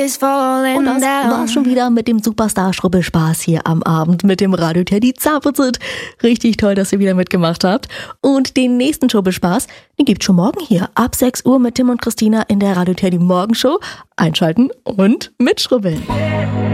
Und das war's schon wieder mit dem Superstar-Schrubbelspaß hier am Abend mit dem Radio Teddy Zapuzit. Richtig toll, dass ihr wieder mitgemacht habt. Und den nächsten Schrubbelspaß, den gibt's schon morgen hier ab 6 Uhr mit Tim und Christina in der Radio Teddy Morgenshow. Einschalten und mitschrubbeln.